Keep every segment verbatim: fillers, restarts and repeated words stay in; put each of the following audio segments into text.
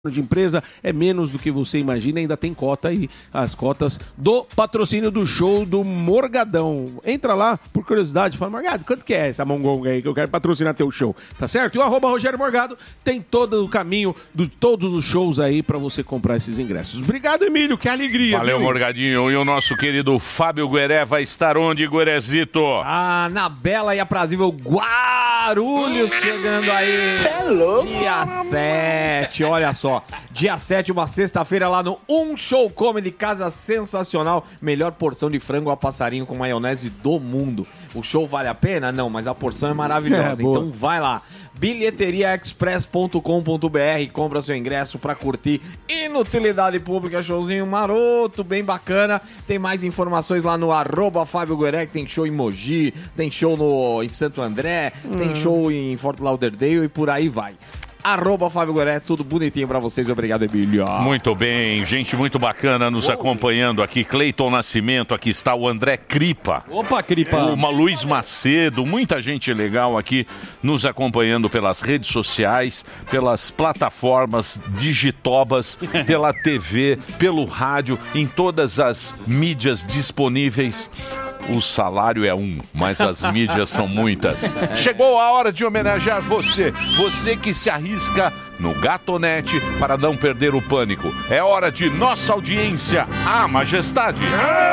de empresa é menos do que você imagina, ainda tem cota aí, as cotas do patrocínio do show do Morgadão. Entra lá, por curiosidade, fala, Morgado, quanto que é essa mongonga aí que eu quero patrocinar teu show, tá certo? E o arroba Rogério Morgado tem todo o caminho de todos os shows aí pra você comprar esses ingressos. Obrigado, Emílio, que alegria. Valeu, viu? Morgadinho. E o nosso querido Fábio Gueré vai estar onde, Guerezito? Ah, na bela e aprazível Guarulhos, chegando aí. Hello. Dia sete, olha só. Dia sete, uma sexta-feira lá no Um Show Comedy, casa sensacional. Melhor porção de frango a passarinho com maionese do mundo. O show vale a pena? Não, mas a porção é maravilhosa. É, boa. Então vai lá. bilheteria express ponto com ponto br, compra seu ingresso pra curtir Inutilidade Pública, showzinho maroto, bem bacana. Tem mais informações lá no arroba Fábio Gueré, que tem show em Mogi, tem show no, em Santo André, hum. tem show em Fort Lauderdale e por aí vai. Arroba Fábio Gueré, tudo bonitinho pra vocês. Obrigado, Emílio. Muito bem, gente muito bacana nos Uou. acompanhando aqui. Cleiton Nascimento, aqui está o André Cripa. Opa, Cripa. O Luiz Macedo, muita gente legal aqui nos acompanhando pelas redes sociais, pelas plataformas digitobas, pela T V, pelo rádio, em todas as mídias disponíveis. O salário é um, mas as mídias são muitas. Chegou a hora de homenagear você, você que se arrisca no Gatonete para não perder o pânico. É hora de nossa audiência, a Majestade.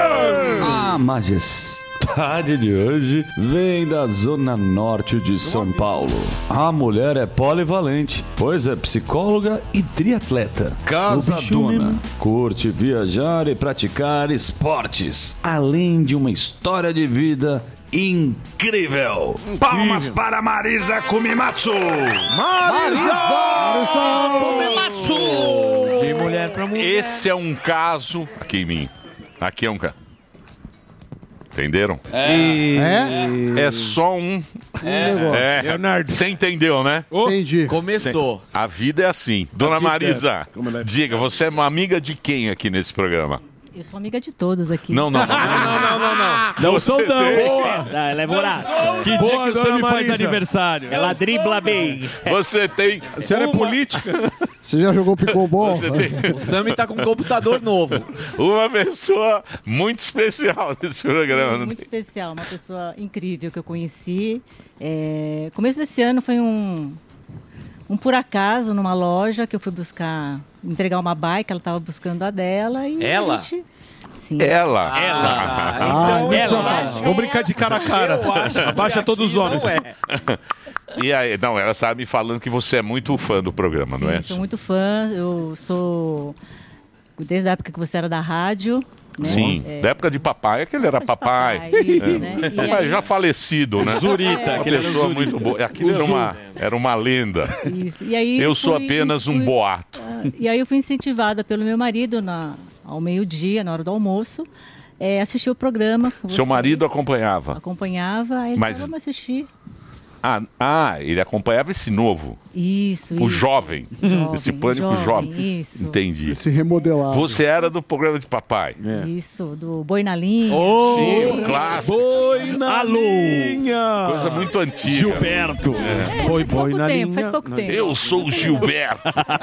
A Majestade de hoje vem da zona norte de São Paulo. A mulher é polivalente, pois é psicóloga e triatleta. Casadona, curte viajar e praticar esportes, além de uma história de vida incrível. Palmas para Marisa Kumimatsu. Marisa! Marisa Kumimatsu! De mulher pra mulher. Esse é um caso... Aqui em mim. Aqui é um caso. Entenderam? É. É? É só um... É. É. Leonardo. Você entendeu, né? Entendi. Começou. A vida é assim. Dona Marisa, é? diga, você é uma amiga de quem aqui nesse programa? Eu sou amiga de todos aqui. Não, não, não. Não, não, não, não. Não sou não. Boa. Ela é voraz. Que dia Boa, que o Sammy faz aniversário? Ela dribla bem. Você tem... A senhora uma... é política? Você já jogou pickleball? Você tem... O Sammy tá com um computador novo. Uma pessoa muito especial nesse programa. Sim, muito especial, uma pessoa incrível que eu conheci. É... Começo desse ano foi um... Um por acaso numa loja que eu fui buscar, entregar uma bike, ela estava buscando a dela e ela? a gente... Sim. Ela? Ah, ela. Então, Ah, ela. Vamos brincar de cara a cara. Abaixa todos os homens. É. E aí, não, ela estava me falando que você é muito fã do programa, Sim, não é? sou muito fã, eu sou... Desde a época que você era da rádio... Né? Sim, É... da época de papai, aquele era papai. papai isso, é. né? Papai aí... já falecido, né? Zurita, Uma aquele pessoa muito boa. Aquilo era uma, era uma lenda. Isso. E aí Eu fui, sou apenas fui... um boato. Ah, e aí eu fui incentivada pelo meu marido na... ao meio-dia, na hora do almoço, é, assistir o programa. Com Seu vocês. marido acompanhava? Acompanhava, aí ele Mas... falou, vamos assistir. Ah, ah, ele acompanhava esse novo. Isso, O isso. jovem. Jovem, Esse pânico jovem. jovem. Isso. Entendi. Se remodelar. Você era do programa de papai. É. Isso, do Boi na Linha. Oh, Sim, um clássico. Boi na Alô. linha. Coisa muito antiga. Gilberto. É. É, Boi, faz boi pouco na tempo, linha. faz pouco tempo. Eu sou o Gilberto.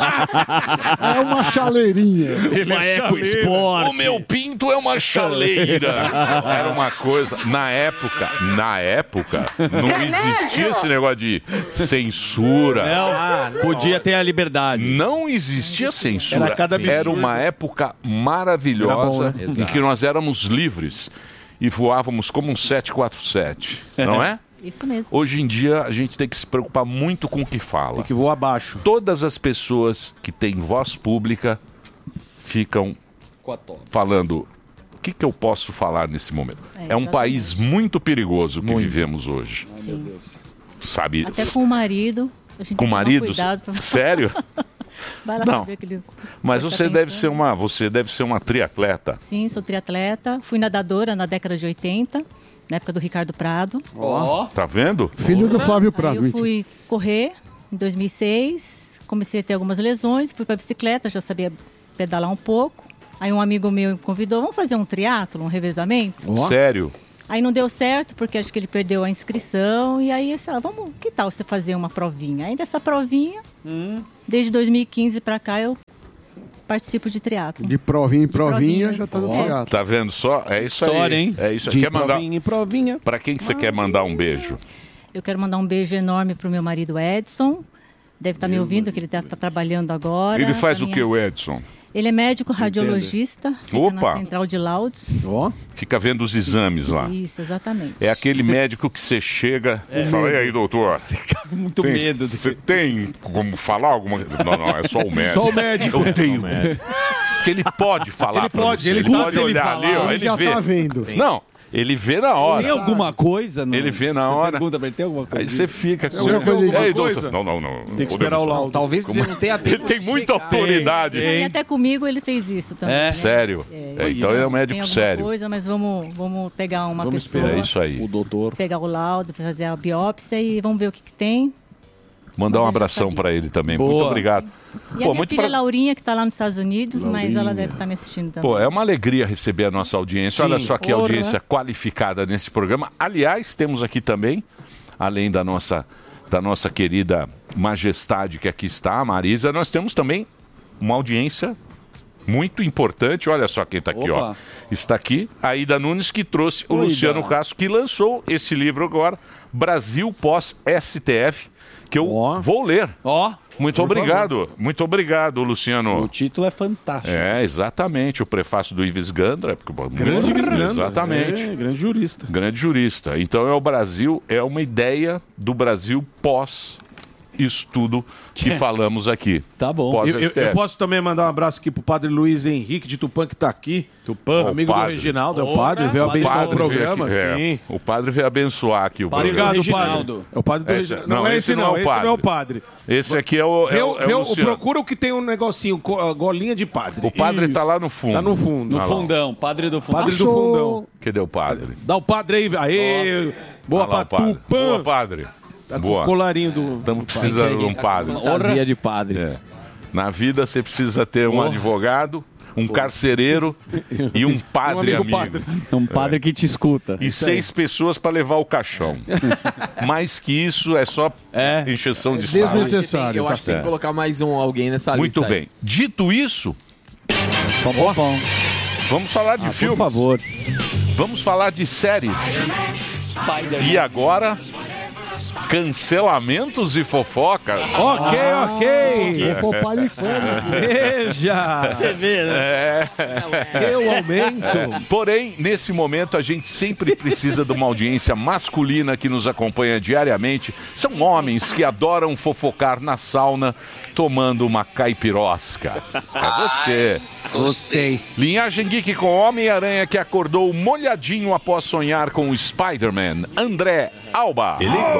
É uma chaleirinha. Ele Uma é Eco chaleiro. Sport. O meu pinto é uma chaleira. Era uma coisa. Na época, na época, não existia esse negócio de censura. Não, Ah, não. podia ter a liberdade. Não existia censura. Era cada Era absurdo. uma época maravilhosa Era bom, né? em que nós éramos livres e voávamos como um sete quatro sete, não é? Isso mesmo. Hoje em dia a gente tem que se preocupar muito com o que fala. Tem que voar abaixo. Todas as pessoas que têm voz pública ficam falando: o que, que eu posso falar nesse momento? É, É, um exatamente. país muito perigoso que vivemos hoje. Sim. Sabe? Até com o marido. A gente Com tem que tomar marido? Cuidado pra... Sério? Vai lá Não. saber aquele... Mas presta você atenção. deve ser uma, você deve ser uma triatleta. Sim, sou triatleta. Fui nadadora na década de oitenta, na época do Ricardo Prado. Ó. Tá vendo? Filho do Flávio Aí Prado. eu fui correr em dois mil e seis, comecei a ter algumas lesões, fui para bicicleta, já sabia pedalar um pouco. Aí um amigo meu me convidou, vamos fazer um triatlo, um revezamento? Sério? Aí não deu certo, porque acho que ele perdeu a inscrição. E aí, eu disse, ah, vamos, que tal você fazer uma provinha? Aí dessa provinha, hum. desde dois mil e quinze pra cá, eu participo de triatlo. De provinha em provinha, já tá no Ó, triatlo. tá vendo só? É isso História, aí. hein? É isso aí. De Quer mandar... provinha em provinha. Pra quem que você quer mandar um beijo? Eu quero mandar um beijo enorme pro meu marido Edson. Deve estar me ouvindo, que ele deve estar trabalhando agora. Ele faz Pra o minha- que, o Edson? Ele é médico radiologista, fica Opa! na Central de Laudes. Ó. Fica vendo os exames lá. Isso, exatamente. É aquele médico que você chega e fala, e aí, doutor? Você fica com muito tem, medo. Você tem como falar alguma coisa? Não, não, é só o médico. Só o médico. Eu tenho. Porque ele pode falar Ele pra pode, você. ele ele custa pode ele olhar falar. ali, ó, Ele ele já vê. tá vendo. Sim. Não, ele vê na hora. Tem alguma coisa? Não? Ele vê na Você hora. pergunta pra ele, tem alguma coisa? Aí você fica com Tem alguma coisa de- Ei, coisa? doutor. Não, não, não. Tem que esperar o laudo. Talvez você não tenha Ele tempo tem de muita checar. autoridade. E até comigo ele fez isso também. É? né? Sério? É, É, então ele é um tem médico alguma sério. coisa, mas vamos, vamos pegar uma Vamos pessoa, É isso aí. O doutor. pegar o laudo, fazer a biópsia e vamos ver o que, que tem. Mandar um Mas eu já abração sabia. pra ele também. Boa. Muito obrigado. E a minha filha pra- Laurinha, que está lá nos Estados Unidos, mas ela deve estar me assistindo também. Pô, é uma alegria receber a nossa audiência. Olha só que Porra. audiência qualificada nesse programa. Aliás, temos aqui também, além da nossa, da nossa querida majestade que aqui está, a Marisa, nós temos também uma audiência muito importante. Olha só quem está aqui, ó. Opa. Está aqui a Ida Nunes, que trouxe o Oi, Luciano Ida. Castro, que lançou esse livro agora, Brasil pós-S T F, que eu Ó. vou ler. Ó, Muito por obrigado. Muito obrigado, o Luciano. título é fantástico. É, exatamente. O prefácio do Ives Gandra. porque- Grande Ives Grande. Exatamente. É, grande jurista. Grande jurista. Então é o Brasil, é uma ideia do Brasil pós isso tudo que falamos aqui. Tá bom. Pós Eu, eu- S T F. eu posso também mandar um abraço aqui pro padre Luiz Henrique de Tupã, que tá aqui. Tupã. Amigo O do padre. Reginaldo, é o Ora, padre, veio padre abençoar o veio programa, aqui, é. sim. O padre veio abençoar aqui o Padre programa. Obrigado, Reginaldo. padre. É o padre do Esse- Reginaldo. não, Não, é esse esse não é não, o esse não é o padre. padre. Esse aqui é o, é Vê, o, o- é vê o o- Luciano. procura o que tem um negocinho, co- a golinha de padre. O padre Isso. tá lá no fundo. Tá no fundo. No Olha lá. fundão, padre do fundão. Padre do Achou. fundão. Cadê o padre? Dá o padre aí. Aê, boa Olha lá pra o padre. Tupã. Boa, padre. Tá com Boa. o colarinho do... Estamos precisando de um padre. Fantasia de padre. É. Na vida você precisa ter um Oh. advogado, um carcereiro e um padre amigo amigo. padre. É um padre que te escuta. E seis pessoas para levar o caixão. Mais que isso é só É. encheção de É saco. desnecessário. Eu tá acho que tem que certo. colocar mais um alguém nessa Muito lista. aí. bem. Dito isso, Bom, bom, bom. vamos falar de Ah, filmes. por favor. Vamos falar de séries. Spider. E agora, cancelamentos e fofocas. Ok, ok. Vou for palicando. Veja. Você vê, né? É. Eu aumento. Porém, nesse momento, a gente sempre precisa de uma audiência masculina que nos acompanha diariamente. São homens que adoram fofocar na sauna, tomando uma caipirosca. É você. Gostei. Linhagem Geek com Homem-Aranha que acordou molhadinho após sonhar com o Spider-Man. André Alba.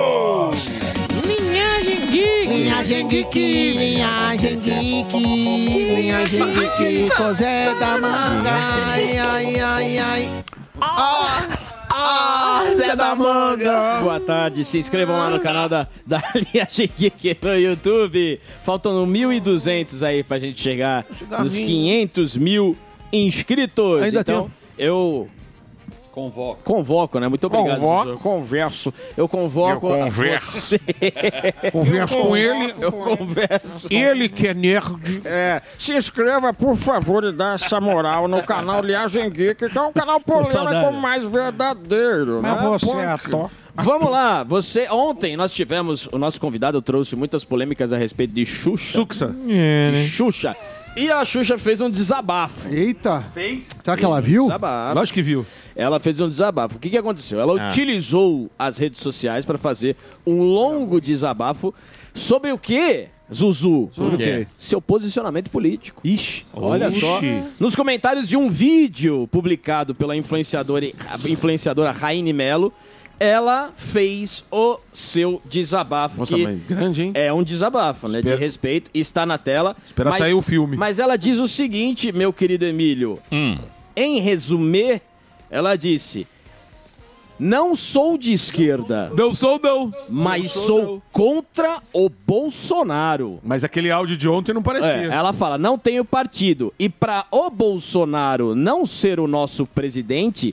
Linhagem geek, linhagem geek, linhagem geek, Cosé da manga, ai, ai, ai, ai. Ah, ah, Zé da manga. Boa tarde, se inscrevam lá no canal da, da Linhagem Geek no YouTube. Faltam mil e duzentos aí pra gente chegar Chegar nos mil. quinhentos mil inscritos. Ainda então, tem- eu Convoco. convoco, né? Muito obrigado. Convoco. Zuzu. Converso. Eu convoco Eu a converso. você. Converso com ele. Eu converso. Ele que é nerd. É, se inscreva, por favor, e dá essa moral no canal Linhagem Geek, que é um canal polêmico saudade. mais verdadeiro. Mas né? você é ator. Vamos lá, você ontem nós tivemos, o nosso convidado trouxe muitas polêmicas a respeito de Xuxa. Suxa. De Xuxa. E a Xuxa fez um desabafo. Eita, Fez? será que ela viu? Desabafo. Lógico que viu. Ela fez um desabafo. O que, que aconteceu? Ela Ah. utilizou as redes sociais para fazer um longo desabafo sobre o quê? Zuzu. Sobre o quê? Seu posicionamento político. Ixi, olha Oxi. só. Nos comentários de um vídeo publicado pela influenciadora, influenciadora Raine Melo, ela fez o seu desabafo. Nossa, que mas grande, hein? é um desabafo, né? Espera- De respeito. Está na tela. Espera sair o filme. Mas ela diz o seguinte, meu querido Emílio. Hum. Em resumir, ela disse: não sou de esquerda, Não sou, não. mas sou contra o Bolsonaro. Mas aquele áudio de ontem não É, parecia. ela fala, não tenho partido. E para o Bolsonaro não ser o nosso presidente,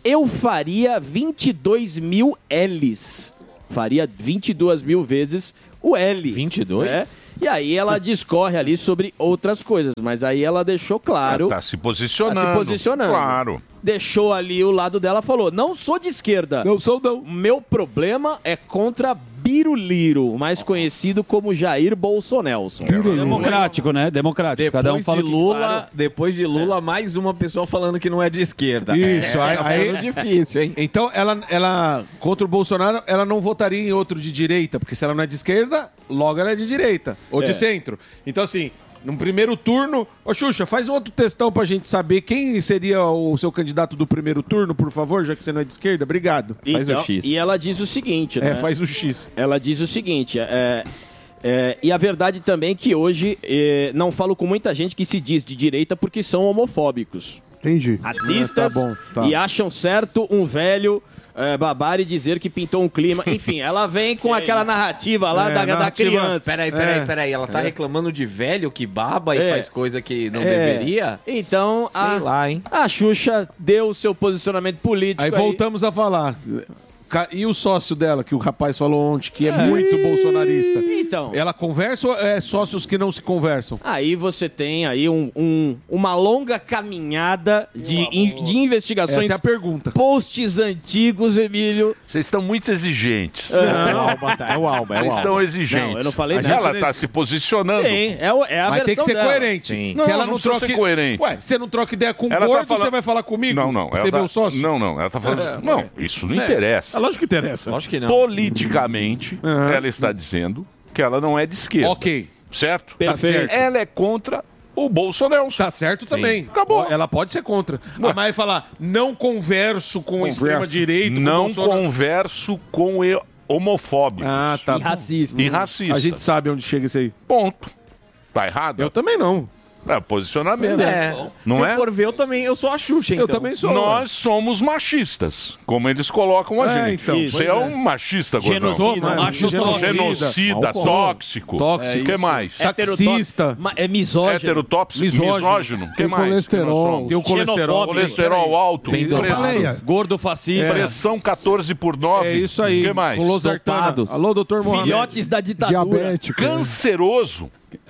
eu faria vinte e dois mil L's. Faria vinte e duas mil vezes o L. vinte e dois? Né? E aí ela discorre ali sobre outras coisas, mas aí ela deixou claro... Tá se posicionando. Tá se posicionando. Claro. Deixou ali o lado dela, falou, não sou de esquerda. Não sou, não. Meu problema é contra Biruliro, mais conhecido como Jair Bolsonelson. Democrático, né? Democrático. Depois Cada um fala de o que- Lula, Claro. depois de Lula, mais uma pessoa falando que não é de esquerda. Isso, é, aí- tá aí- ficando difícil, hein? Então, ela, ela, contra o Bolsonaro, ela não votaria em outro de direita, porque se ela não é de esquerda, logo ela é de direita, ou de É. centro. Então, assim, num primeiro turno... Ô, Xuxa, faz um outro textão pra gente saber quem seria o seu candidato do primeiro turno, por favor, já que você não é de esquerda. Obrigado. Faz o Então, X. E ela diz o seguinte, né? É, faz o X. Ela diz o seguinte, é, é, e a verdade também é que hoje é, não falo com muita gente que se diz de direita porque são homofóbicos. Entendi. Racistas Tá bom, tá. e acham certo um velho é, babar e dizer que pintou um clima. Enfim, ela vem com aquela narrativa lá É, da, da narrativa- criança. Peraí, peraí, É. peraí. Ela tá reclamando de velho que baba e É. faz coisa que não É. deveria? Então, Sei a, lá, hein? a Xuxa deu o seu posicionamento político. Aí voltamos a falar. Ca- E o sócio dela, que o rapaz falou ontem, que é, muito bolsonarista? Então. Ela conversa ou é sócios que não se conversam? Aí você tem aí um, um- uma longa caminhada de, in- de investigações. Essa é a pergunta. Posts antigos, Emílio. Vocês estão muito exigentes. É o Alba tá. É o Alba, é o Vocês estão Alba. exigentes. Não, eu não falei A nada. Ela tá se posicionando. Tem, é, o- é a Mas tem que versão ser dela. coerente. Sim. Não, Se ela não não, precisa troca... ser coerente. Ué, você não troca ideia com o Ela tá gordo, falando- você vai falar comigo? Não, não. Você ela vê tá- o sócio? Não, não. Ela tá falando. É, não, é. isso não É. interessa. É lógico que interessa. Lógico que não. Politicamente, ela está dizendo que ela não é de esquerda. Ok. Certo? Tá certo. Ela é contra o Bolsonaro. Tá certo também. Acabou. Ela pode ser contra. Ah, mas vai falar, não converso com a extrema-direita. com o Não Bolsonaro. converso com e- homofóbicos Ah, tá. E racista. e racistas. A gente sabe onde chega isso aí. Ponto. Tá errado? Eu também não. É posicionamento. É. Não Se é? for ver, eu também, eu sou a Xuxa, então. Eu também sou. Nós somos machistas, como eles colocam a É, gente. então, Você pois é um machista, gordão. Genocida, Sou, macho genocida. Genocida, tóxico. Tóxico. O que mais? Taxista. Ma- É misógino. Heterotóxico, Misógino. misógino. O que Tem mais? colesterol. Tem o colesterol. Xenofóbico. Colesterol alto. Baleia. Gordo fascista. Pressão quatorze por nove. É isso aí. O que mais? Com Losartana. Dopados. Alô, doutor Mohamed. Filhotes da ditadura. Diabético. Canceroso.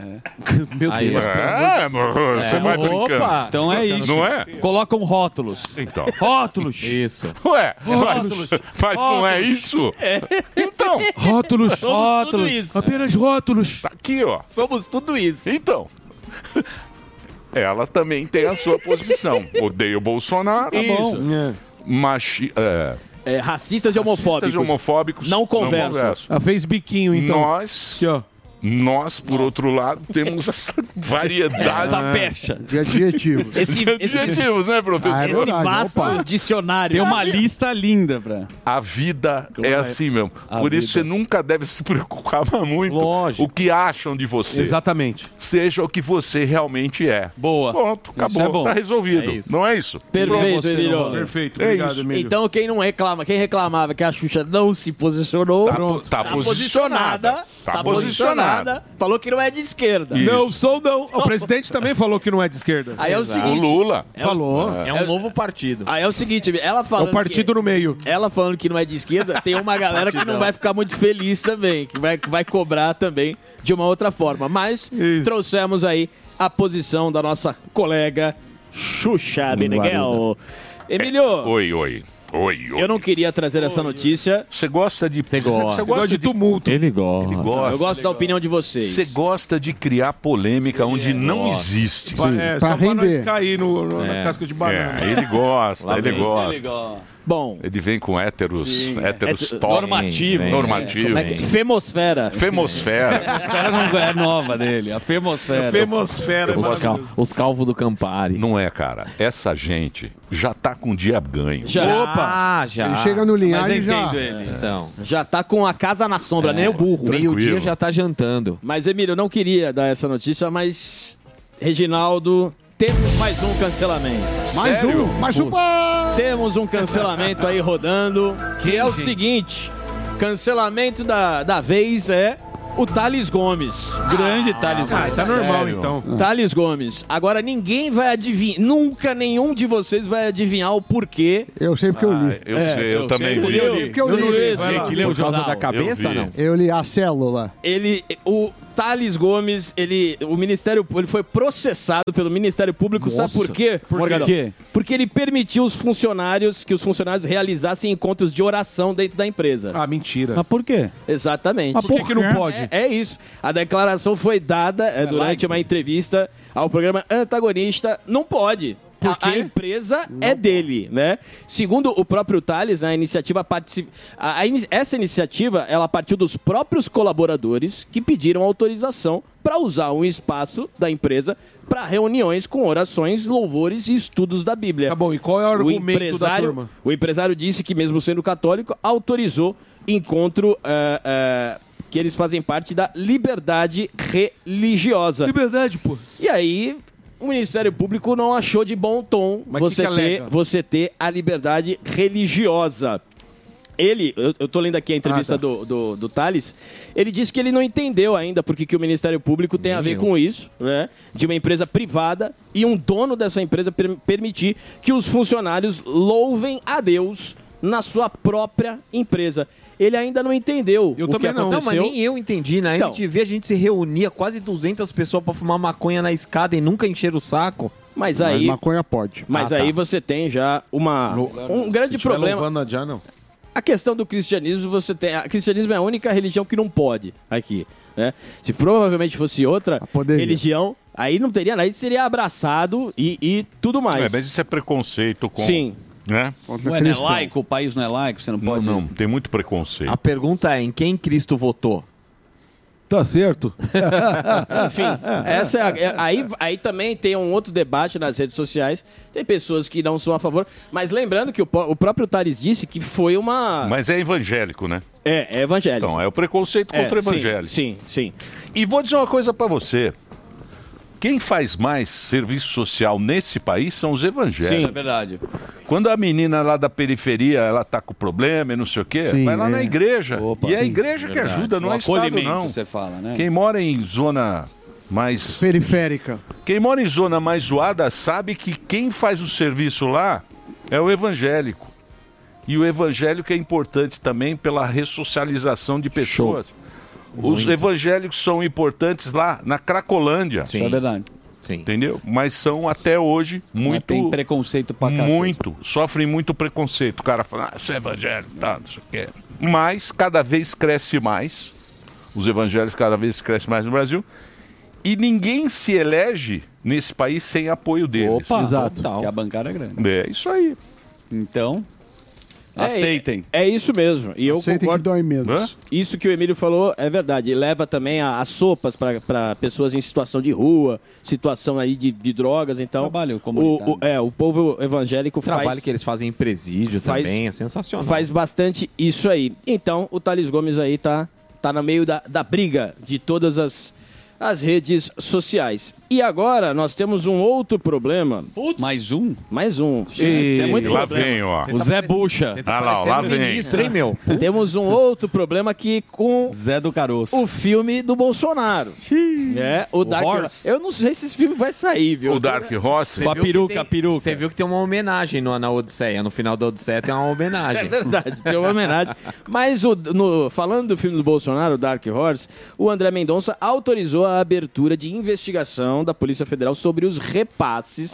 Meu Aí, Deus. É, você vai brincando. Opa! Então é isso. Não é? Colocam rótulos. Então. Rótulos. Isso. Ué, Rótulos. mas, mas não é isso? Então, Rótulos. Somos tudo isso. Apenas rótulos. tá aqui, ó. Somos tudo isso. Então, ela também tem a sua posição. Odeia o Bolsonaro. Tá bom. Machi, é, É, racistas e homofóbicos. racistas e homofóbicos. Não conversam. Ela fez biquinho, então. Nós, Aqui, ó. nós, por outro lado, temos essa variedade Essa pecha. De adjetivo. Esse, de esse, adjetivos, né, professor? Ah, é esse verdade, vasto opa. dicionário. Tem uma lista linda pra. A vida é assim mesmo. A Por isso vida. você nunca deve se preocupar muito Lógico. o que acham de você. Exatamente. Seja o que você realmente é. Boa. Pronto, Isso acabou. é bom. Tá resolvido. É isso. Não é isso? Perfeito, Você não Emílio. vai. Perfeito. É Obrigado, isso. Emílio. Então quem não reclama, quem reclamava que a Xuxa não se posicionou, Tá, po- tá posicionada. tá posicionada, falou que não é de esquerda. Isso. Não sou, não. O presidente também falou que não é de esquerda. Aí é o O seguinte, Lula. Falou. É um novo partido. aí é o seguinte, ela É falando o partido que, no meio. ela falando que não é de esquerda, tem uma galera que não vai ficar muito feliz também, que vai, que vai cobrar também de uma outra forma. Mas Isso. trouxemos aí a posição da nossa colega Xuxa Meneghel. Emílio, Oi, oi. Oi, oi. eu não queria trazer essa notícia. Você gosta de. Você gosta. Você gosta de tumulto. Ele gosta. Ele gosta. Eu gosto da opinião de vocês. Você gosta de criar polêmica onde não existe. Pa- É, pra só pra nós render. cair no, no- na É. casca de banana. É, ele gosta, Lá ele vem. gosta. Bom, Ele vem com héteros, héteros Hétero- top. normativo. Vem, Normativo. como é que... Femosfera. Femosfera. Os caras não é nova dele. A Femosfera. Femosfera. Os, cal maravilhoso. os calvos do Campari. Não é, cara. Essa gente já tá com dia ganho. Já, Ah, já. Ele chega no Mas linhagem eu já. entendo ele. Então, já tá com a casa na sombra, nem o burro. meio-dia já tá jantando. Mas, Emílio, eu não queria dar essa notícia, mas... Reginaldo, temos mais um cancelamento. Mais Sério? um, mais um. pá! Temos um cancelamento aí rodando, que é o seguinte... Cancelamento da, da vez é o Thales Gomes. Grande Thales Ah, Gomes. tá normal Sério? então. Thales Gomes. Agora, ninguém vai adivinhar, nunca nenhum de vocês vai adivinhar o porquê. Eu sei porque eu li. Ah, eu sei, eu, eu também sei, vi. eu li. Porque eu Eu li. não li, Vai lá. Gente, leu o Por causa jornal. da cabeça, Eu vi. não? Eu li a célula. Ele, o Thales Gomes, ele, o Ministério, ele foi processado pelo Ministério Público, sabe por quê? Por Morgadão? quê? Porque ele permitiu os funcionários, que os funcionários realizassem encontros de oração dentro da empresa. Ah, mentira. Mas por quê? Exatamente. Mas por que, que não pode? É, é isso. A declaração foi dada é, durante laico. uma entrevista ao programa Antagonista. Não pode. A, a empresa é dele, né? Segundo o próprio Thales, né, a iniciativa particip... a, a ini- essa iniciativa ela partiu dos próprios colaboradores que pediram autorização para usar um espaço da empresa para reuniões com orações, louvores e estudos da Bíblia. Tá bom, e qual é o O argumento da empresário, turma? o empresário disse que, mesmo sendo católico, autorizou encontro eh, eh, que eles fazem parte da liberdade religiosa. Liberdade, pô. E aí, o Ministério Público não achou de bom tom Mas você, que que ter, alega? você ter a liberdade religiosa. Ele, eu, eu tô lendo aqui a entrevista Ah, tá. do, do, do Thales, ele disse que ele não entendeu ainda porque que o Ministério Público tem a ver com isso, né? De uma empresa privada e um dono dessa empresa per- permitir que os funcionários louvem a Deus na sua própria empresa. Ele ainda não entendeu Eu o também que não. Não, aconteceu. mas nem eu entendi. Na Então. M T V a gente se reunia quase duzentas pessoas pra fumar maconha na escada e nunca encher o saco. Mas Mas aí, maconha pode. mas Ah, aí tá. você tem já uma, um grande Se tiver problema. louvando já, não. A questão do cristianismo, você tem. A cristianismo é a única religião que não pode aqui. Né? Se provavelmente fosse outra poderia. religião, aí não teria nada, aí seria abraçado e, e tudo mais. É, mas isso é preconceito com... Sim. Né? Contra Ué, não é cristão. laico, o país não é laico, você não Não, pode... não, tem muito preconceito. A pergunta é, em quem Cristo votou? Tá certo. Enfim, essa é a- é- aí, aí também tem um outro debate nas redes sociais. Tem pessoas que não são a favor, mas lembrando que o, po- o próprio Thales disse que foi uma. Mas é evangélico, né? É, é evangélico. Então, é o preconceito É, contra o sim, evangelho. Sim, sim. E vou dizer uma coisa pra você. Quem faz mais serviço social nesse país são os evangélicos. Isso é verdade. Quando a menina lá da periferia, ela tá com problema e não sei o quê, Sim, vai lá é. na igreja. Opa, e é a sim, igreja que verdade. ajuda, não O é Estado, acolhimento, não. você fala, né? Quem mora em zona mais... Periférica. Quem mora em zona mais zoada sabe que quem faz o serviço lá é o evangélico. E o evangélico é importante também pela ressocialização de pessoas. Os evangélicos são importantes lá na Cracolândia. Isso é verdade. Sim. Entendeu? Mas são até hoje Mas muito... tem preconceito pra cacete. Muito. Sofrem muito preconceito. O cara fala, ah, isso é evangélico, tá, não sei o quê. Mas cada vez cresce mais. Os evangélicos cada vez crescem mais no Brasil. E ninguém se elege nesse país sem apoio deles. Opa, Exato. total. Que a bancada é grande. É isso aí. Então, É, aceitem. É, isso mesmo. E eu Aceitem que concordo. dói menos. Hã? Isso que o Emílio falou é verdade. E leva também a- as sopas para pessoas em situação de rua, situação aí de, de drogas. Então, Trabalho o, comunitário. o- é, o povo evangélico O trabalho faz, que eles fazem em presídio faz- também é sensacional. faz bastante isso aí. Então, o Thales Gomes aí tá, tá no meio da, da briga de todas as, as redes sociais. E agora nós temos um outro problema. Mais um? Mais um. E- Tem muito Lá problema. vem, ó. O Zé Bucha. Você tá Ah lá, ó, lá parecendo vem. ministro, hein, meu? Temos um outro problema aqui com Zé do Caroço. o filme do Bolsonaro. É, o Dark Horse. Eu não sei se esse filme vai sair, viu? O Dark Horse. Com a viu que peruca, tem- a peruca. Você viu que tem uma homenagem no, na Odisseia. No final da Odisseia tem uma É homenagem. verdade, tem uma homenagem. Mas o, no- falando do filme do Bolsonaro, o Dark Horse, o André Mendonça autorizou a abertura de investigação da Polícia Federal sobre os repasses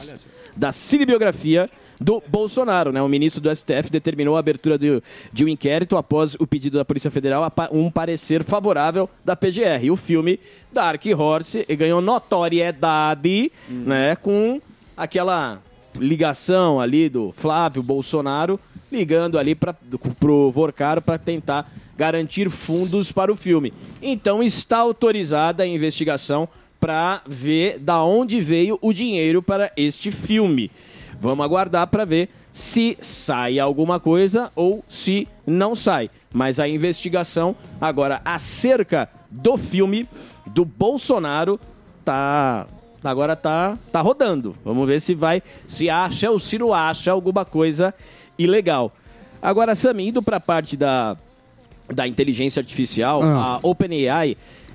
da cinebiografia do Bolsonaro, né? O ministro do S T F determinou a abertura de, de um inquérito após o pedido da Polícia Federal a pa- um parecer favorável da P G R. O filme Dark Horse ganhou notoriedade, né? Com aquela ligação ali do Flávio Bolsonaro ligando ali para pro Vorcaro para tentar garantir fundos para o filme. Então está autorizada a investigação para ver da onde veio o dinheiro para este filme. Vamos aguardar para ver se sai alguma coisa ou se não sai. Mas a investigação agora acerca do filme do Bolsonaro tá agora tá tá rodando. Vamos ver se vai, se acha ou se não acha alguma coisa ilegal. Agora, Sam, indo para a parte da da inteligência artificial, Ah. a OpenAI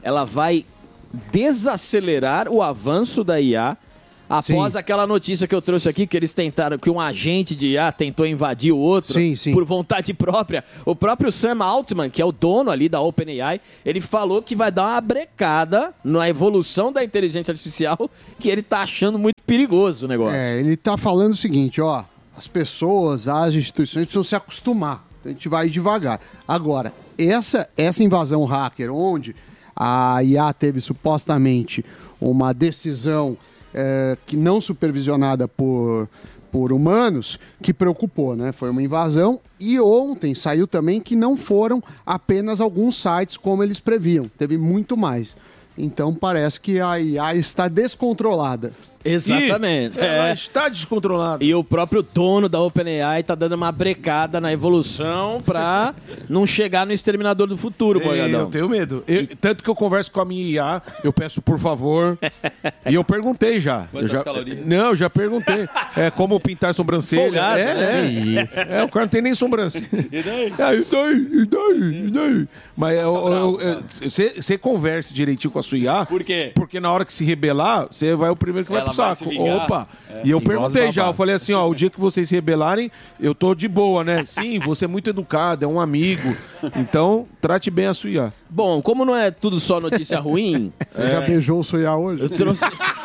ela vai desacelerar o avanço da I A após sim. aquela notícia que eu trouxe aqui, que eles tentaram, que um agente de I A tentou invadir o outro sim, sim. por vontade própria. O próprio Sam Altman, que é o dono ali da OpenAI, ele falou que vai dar uma brecada na evolução da inteligência artificial, que ele tá achando muito perigoso o negócio. É, ele tá falando o seguinte, ó, as pessoas, as instituições precisam se acostumar. A gente vai devagar. Agora, essa, essa invasão hacker, onde a I A teve supostamente uma decisão é, que não supervisionada por, por humanos, que preocupou, né? Foi uma invasão. E ontem saiu também que não foram apenas alguns sites como eles previam. Teve muito mais. Então parece que a I A está descontrolada. Exatamente. E ela é. está descontrolada. E o próprio dono da OpenAI tá dando uma brecada na evolução pra não chegar no Exterminador do Futuro, Morgadão. Eu tenho medo. Eu, tanto que eu converso com a minha I A, eu peço por favor. E eu perguntei já. Quantas eu já calorias? Não, eu já perguntei. É como pintar sobrancelha. Folgado, é, né? é. Que isso. É, o cara não tem nem sobrancelha. E daí? É, e daí? E daí? E daí? Mas você converse direitinho com a sua I A. Por quê? Porque na hora que se rebelar, você vai o primeiro que vai Ela pro vai saco. se vingar. Opa! É, e eu igual perguntei os já, eu babás. falei assim, ó, o dia que vocês se rebelarem, eu tô de boa, né? Sim, você é muito educado, é um amigo. Então, trate bem a sua I A. Bom, como não é tudo só notícia ruim, Você já beijou o seu I A hoje? eu trouxe...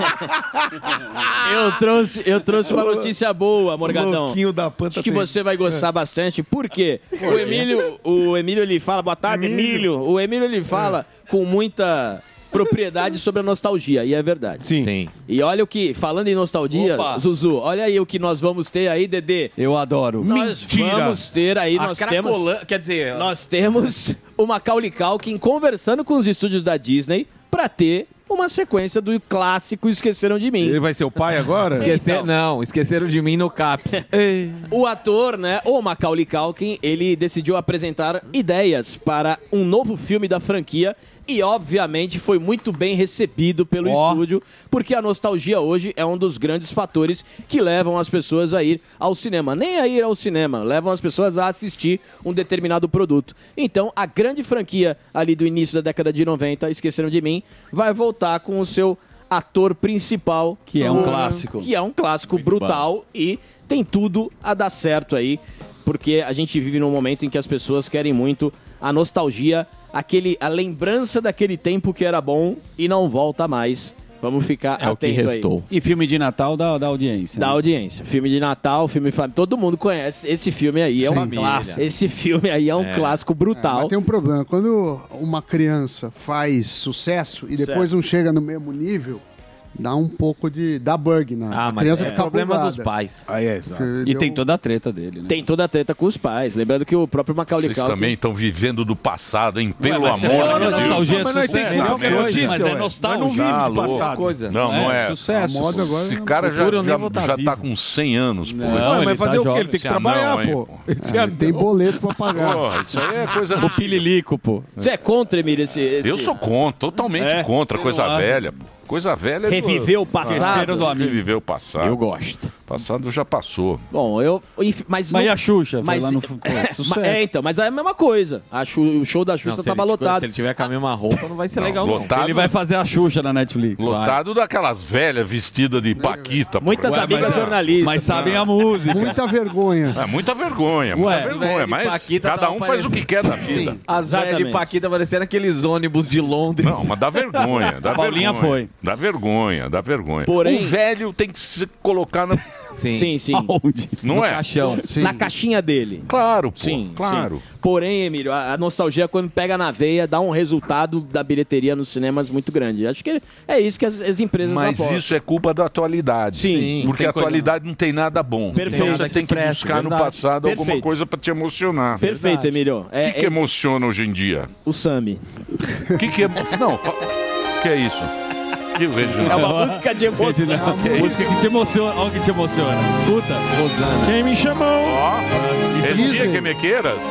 eu trouxe, eu trouxe uma notícia boa, Morgadão. Louquinho da Panta Acho que tem. você vai gostar bastante, porque o Emílio, o Emílio ele fala, boa tarde, Emílio. O Emílio ele fala com muita propriedade sobre a nostalgia, e é verdade. Sim. Sim. E olha o que, falando em nostalgia, Opa. Zuzu, olha aí o que nós vamos ter aí, Dedê. Eu adoro. Nós Mentira. vamos ter aí, A nós temos... Cracolândia, quer dizer, Nós temos o Macaulay Culkin conversando com os estúdios da Disney pra ter uma sequência do clássico Esqueceram de Mim. Ele vai ser o pai agora? esquecer, Então. não, esqueceram de mim no CAPS. O ator, né, o Macaulay Culkin, ele decidiu apresentar ideias para um novo filme da franquia e, obviamente, foi muito bem recebido pelo Ó. estúdio, porque a nostalgia hoje é um dos grandes fatores que levam as pessoas a ir ao cinema. Nem a ir ao cinema, levam as pessoas a assistir um determinado produto. Então, a grande franquia ali do início da década de noventa, Esqueceram de Mim, vai voltar com o seu ator principal. Que é um o- clássico. Que é um clássico Muito brutal e tem tudo a dar certo aí, porque a gente vive num momento em que as pessoas querem muito a nostalgia, aquele, a lembrança daquele tempo que era bom e não volta mais. Vamos ficar É o que atento aí. restou. E filme de Natal da, da audiência. Da né? audiência. Filme de Natal, filme família. Todo mundo conhece. Esse filme aí é um Família. clássico. Esse filme aí é um clássico brutal. Mas tem um problema. Quando uma criança faz sucesso e depois Certo. não chega no mesmo nível, dá um pouco de... dá bug na Ah, a mas criança é fica problema bugada. dos pais. Aí é, exato. Porque E deu- tem toda a treta dele, né? Tem toda a treta com os pais. Lembrando que o próprio Macaulay Vocês Culkin... também estão vivendo do passado, hein? Pelo mas você amor fala de que Deus. nostalgia é Mas nós tem que sucesso. ver qualquer Não, notícia, mas é ué. nostalgia. Nós não vive Já, do louco. passado. Coisa. Não, não é. Sucesso. A moda agora Esse não- cara já, futuro eu nem já, vou tá já vivo. tá com cem anos, pô. Não, Ué, ele mas fazer tá o quê? jovem. Ele tem que Esse trabalhar, anão aí, pô. pô. Esse É, anão. tem boleto pra pagar. Porra, isso aí é coisa... O pililico, pô. Você é contra, Emílio, esse... esse... Eu sou contra, totalmente É? contra, Sei coisa lá. velha, pô. Coisa velha é do- Reviver o passado. Esqueceram do amigo. Reviver o passado. Eu gosto. O passado já passou. Bom, eu... enfim, Mas, Mas não- e a Xuxa? Foi Mas, lá no é, pô, ma- sucesso. é, então, mas é a mesma coisa. A Xu- o show da Xuxa Não, se tava ele- lotado. Se ele tiver com a mesma roupa, não vai ser Não, legal, não. lotado. Ele vai fazer a Xuxa na Netflix. vai. Lotado daquelas velhas vestidas de Paquita. pô. Muitas Ué, amigas mas- jornalistas. Mas sabem a música. Muita vergonha. É muita vergonha, muita Ué, vergonha. velho de Mas Paquita cada tava um faz o que quer da vida. As velhas de Exatamente. Paquita parecendo aqueles ônibus de Londres. Não, mas dá vergonha. Dá A Paulinha vergonha. foi. Dá vergonha, dá vergonha. Porém- O velho tem que se colocar na... Sim. Sim, sim. Aonde? Não No é? caixão. Sim. Na caixinha dele. Claro, pô. Sim, claro. sim. Porém, Emílio, a, a nostalgia, quando pega na veia, dá um resultado da bilheteria nos cinemas muito grande. Acho que é isso que as, as empresas Mas apostam. isso é culpa da atualidade. Sim. Porque Tem a coisa- atualidade não tem nada bom. Perfeito. Então você tem que Presta, buscar no verdade. passado alguma Perfeito. coisa pra te emocionar. Perfeito, Emílio. O É, que, que é emociona hoje em dia? o Sami. O que, que é. Não, fa... o que é isso? Que o É Reginaldo? uma música de emoção. Reginaldo, música que te emociona. Olha o que te emociona. Escuta. Rosana. Quem me chamou? Ó, el dia Disney. que me queiras.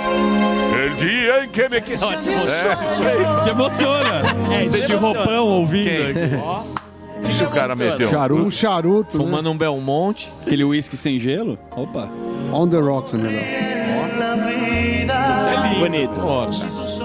El dia em que me queiras. Ó, te emociona. Te emociona. É, isso Você de emociona. roupão ouvindo. O que o cara meteu? Um charuto, né? Fumando um Belmonte. Aquele uísque sem gelo. Opa. On the rocks, é melhor. Isso é lindo. Bonito. Ó,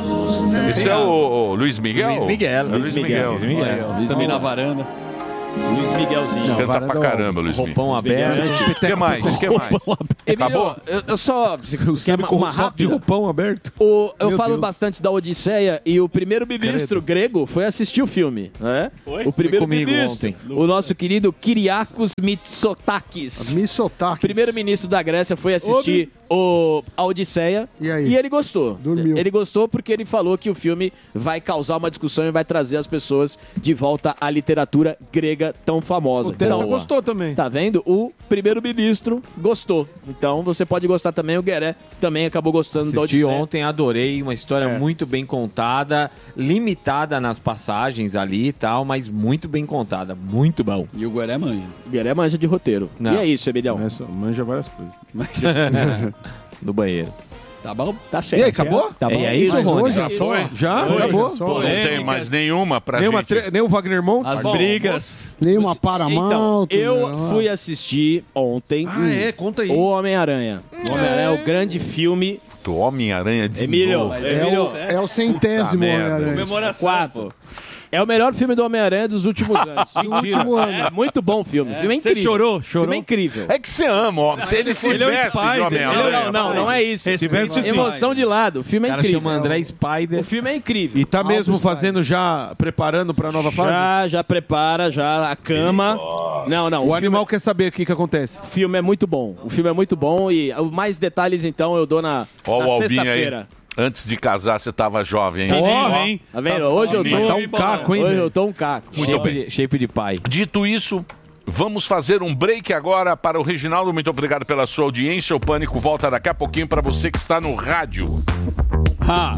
Esse é o, o Luiz Miguel? Luiz Miguel. É Luiz Miguel. Luiz Miguel. Olha, Luiz Miguel na varanda. Luiz Miguelzinho. Canta pra caramba, Luiz Miguel. Roupão aberto. O que mais? O que mais? Acabou? Eu, eu só... Quer uma, uma Só de rápida? roupão aberto. O, eu Meu falo Deus. bastante da Odisseia e o primeiro-ministro grego foi assistir o filme, né? Foi? O primeiro-ministro, Foi comigo ontem. o nosso querido Kyriakos Mitsotakis. Mitsotakis. Primeiro-ministro da Grécia foi assistir o, a Odisseia E aí? ele gostou. Dormiu. Ele gostou porque ele falou que o filme vai causar uma discussão e vai trazer as pessoas de volta à literatura grega tão famosa. O Testa Então, gostou também. Tá vendo? O primeiro-ministro gostou. Então você pode gostar também. O Gueré também acabou gostando da Assisti Odisseia. ontem, adorei, uma história É. muito bem contada, limitada nas passagens ali e tal, mas muito bem contada, muito bom. E o Guaré manja. O Gueré manja de roteiro. Não. E é isso, Emilhão. Essa manja várias coisas. No banheiro. Tá bom? Tá E certo. aí, acabou? Tá bom. E é isso, Mas Rony? hoje Já só? foi? Já? Oi, Acabou? só. Não tem Polêmicas. mais nenhuma pra Nem, uma gente. tre- nem o Wagner Montes? As brigas. Nenhuma Paramount. Então, eu né? fui assistir ontem Ah, é? Conta aí. O Homem-Aranha. O Homem-Aranha é o grande filme. Do Homem-Aranha de Emílio, novo. Mas É Emílio, o, é o centésimo, Puta merda. Homem-Aranha. Comemoração. quatro. É o melhor filme do Homem-Aranha dos últimos anos. Mentira. último ano. É muito bom o filme. O filme é Você incrível. chorou? O Chorou? filme é incrível. É que você ama, ó. Se ele se ele é o veste de Spider, Não, Homem-Aranha. não, não, não é isso. Respeita sim. Emoção de lado. O filme O é cara incrível. chama André Spider. O filme é incrível. E tá Alto mesmo Spider. fazendo já, preparando pra nova fase? Já, já prepara, já a cama. Não, não. O O animal quer saber o que que acontece. filme é muito bom. O filme é muito bom e mais detalhes então eu dou na, Ó na o Albinho aí. sexta-feira. Antes de casar, você tava jovem, hein? Fininho, hein? Tá vendo? Hoje eu fininho. tô Tá um caco, hein, Hoje velho? eu tô um caco. shape, de, shape de pai. Dito isso, vamos fazer um break agora para o Reginaldo. Muito obrigado pela sua audiência. O Pânico volta daqui a pouquinho para você que está no rádio. Ha.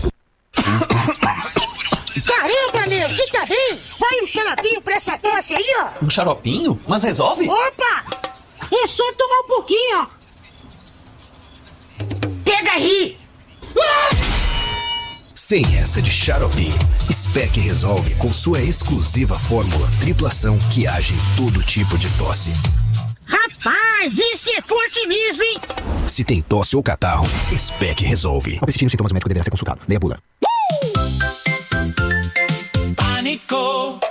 Caramba, meu, você tá bem? Vai um xaropinho pra essa tosse aí, ó. Um xaropinho? Mas resolve? Opa! É só tomar um pouquinho, ó. Pega aí. Sem essa de xarope, Spec resolve com sua exclusiva fórmula triplação que age em todo tipo de tosse. Rapaz, esse é forte mesmo, hein? Se tem tosse ou catarro, Spec resolve. Ao persistir nos sintomas, o médico deverá ser consultado. Leia a bula. Pânico.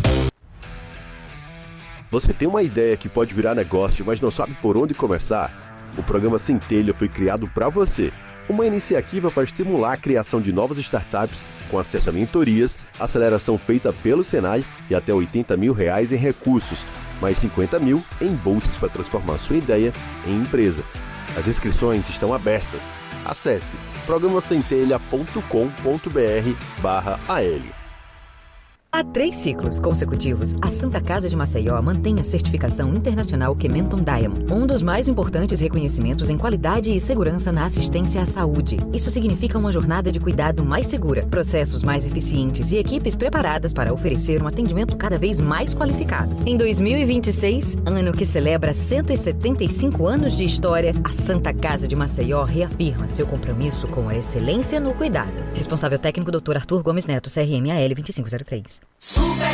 Você tem uma ideia que pode virar negócio, mas não sabe por onde começar? O programa Centelha foi criado para você. Uma iniciativa para estimular a criação de novas startups com acesso a mentorias, aceleração feita pelo Senai e até oitenta mil reais em recursos, mais cinquenta mil em bolsas para transformar sua ideia em empresa. As inscrições estão abertas. Acesse programacentelha ponto com ponto br barra A L. Há três ciclos consecutivos, a Santa Casa de Maceió mantém a certificação internacional Kementon Diamond, um dos mais importantes reconhecimentos em qualidade e segurança na assistência à saúde. Isso significa uma jornada de cuidado mais segura, processos mais eficientes e equipes preparadas para oferecer um atendimento cada vez mais qualificado. Em dois mil e vinte e seis, ano que celebra cento e setenta e cinco anos de história, a Santa Casa de Maceió reafirma seu compromisso com a excelência no cuidado. Responsável técnico doutor Arthur Gomes Neto, C R M A L vinte e cinco zero três. Super